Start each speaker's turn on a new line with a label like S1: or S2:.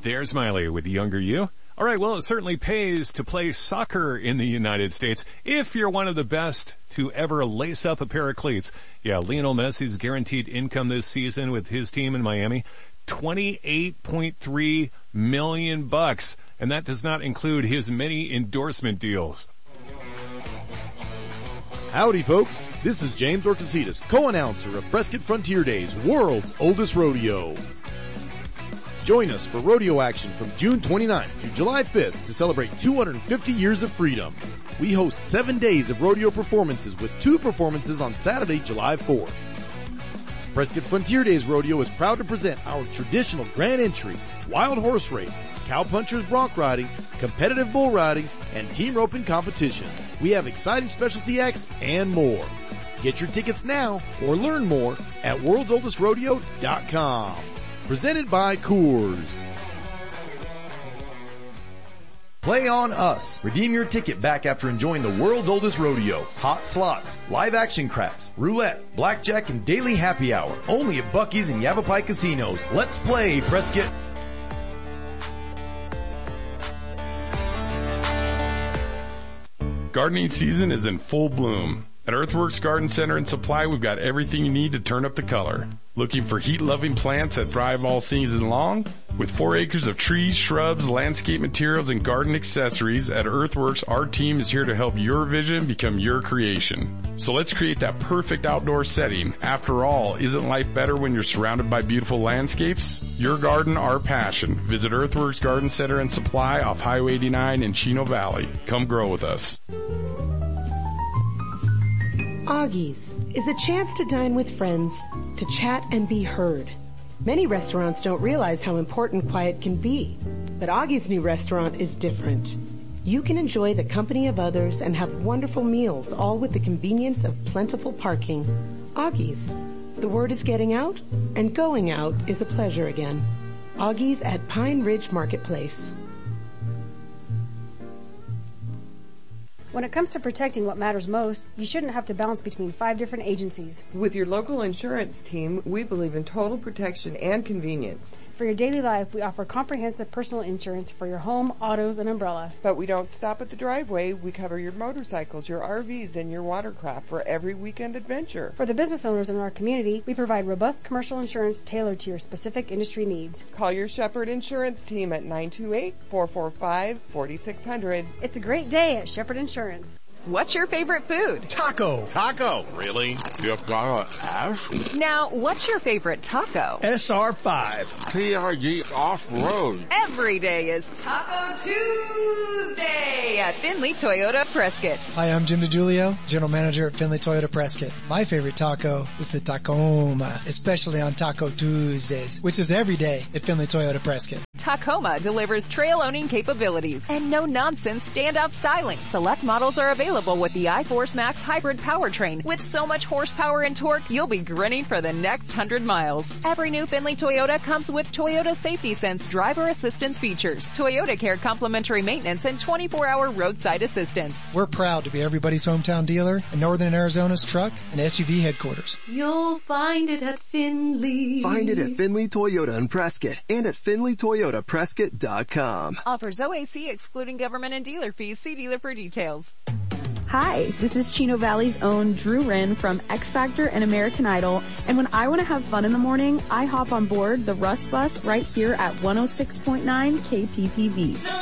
S1: There's Miley with the younger you. All right, well, it certainly pays to play soccer in the United States if you're one of the best to ever lace up a pair of cleats. Yeah, Lionel Messi's guaranteed income this season with his team in Miami, $28.3 million. And that does not include his many endorsement deals.
S2: Howdy, folks. This is James Orcasitas, co-announcer of Prescott Frontier Days, world's oldest rodeo. Join us for rodeo action from June 29th through July 5th to celebrate 250 years of freedom. We host 7 days of rodeo performances with 2 performances on Saturday, July 4th. Prescott Frontier Days Rodeo is proud to present our traditional grand entry, wild horse race, cowpunchers bronc riding, competitive bull riding, and team roping competition. We have exciting specialty acts and more. Get your tickets now or learn more at worldsoldestrodeo.com. Presented by Coors. Play on us. Redeem your ticket back after enjoying the world's oldest rodeo. Hot slots, live action craps, roulette, blackjack, and daily happy hour. Only at Buc-ee's and Yavapai casinos. Let's play, Prescott.
S3: Gardening season is in full bloom. At Earthworks Garden Center and Supply, we've got everything you need to turn up the color. Looking for heat-loving plants that thrive all season long? With 4 acres of trees, shrubs, landscape materials, and garden accessories, at Earthworks, our team is here to help your vision become your creation. So let's create that perfect outdoor setting. After all, isn't life better when you're surrounded by beautiful landscapes? Your garden, our passion. Visit Earthworks Garden Center and Supply off Highway 89 in Chino Valley. Come grow with us.
S4: Augie's is a chance to dine with friends, to chat and be heard. Many restaurants don't realize how important quiet can be, but Augie's new restaurant is different. You can enjoy the company of others and have wonderful meals, all with the convenience of plentiful parking. Augie's. The word is getting out, and going out is a pleasure again. Augie's at Pine Ridge Marketplace.
S5: When it comes to protecting what matters most, you shouldn't have to bounce between 5 different agencies.
S6: With your local insurance team, we believe in total protection and convenience.
S5: For your daily life, we offer comprehensive personal insurance for your home, autos, and umbrella.
S6: But we don't stop at the driveway. We cover your motorcycles, your RVs, and your watercraft for every weekend adventure.
S5: For the business owners in our community, we provide robust commercial insurance tailored to your specific industry needs.
S6: Call your Shepherd Insurance team at 928-445-4600.
S5: It's a great day at Shepherd Insurance.
S7: What's your favorite food?
S8: Taco.
S9: Taco. Really? You gotta ask?
S7: Now, what's your favorite taco?
S8: SR5.
S9: TRG Off-Road.
S7: Every day is Taco Tuesday at Findlay Toyota Prescott.
S10: Hi, I'm Jim DiGiulio, General Manager at Findlay Toyota Prescott. My favorite taco is the Tacoma, especially on Taco Tuesdays, which is every day at Findlay Toyota Prescott.
S7: Tacoma delivers trail-owning capabilities and no-nonsense standout styling. Select models are available with the iForce Max hybrid powertrain. With so much horsepower and torque, you'll be grinning for the next 100 miles. Every new Findlay Toyota comes with Toyota Safety Sense driver assistance features, Toyota Care complimentary maintenance, and 24-hour roadside assistance.
S10: We're proud to be everybody's hometown dealer and Northern Arizona's truck and SUV headquarters.
S11: You'll find it at Findlay.
S12: Find it at Findlay Toyota in Prescott and at FindlayToyotaPrescott.com.
S7: Offers OAC excluding government and dealer fees. See dealer for details.
S13: Hi, this is Chino Valley's own Drew Wren from X Factor and American Idol, and when I want to have fun in the morning, I hop on board the Rust Bus right here at 106.9 KPPV.